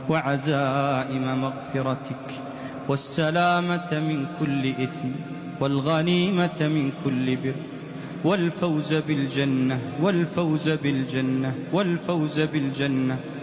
وعزائم مغفرتك، والسلامة من كل إثم، والغنيمة من كل بر، والفوز بالجنة والفوز بالجنة والفوز بالجنة